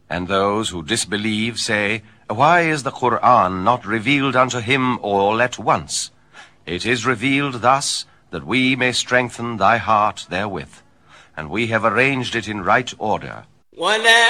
And those who disbelieve say, Why is the Qur'an not revealed unto him all at once? It is revealed thus, that we may strengthen thy heart therewith. And we have arranged it in right order.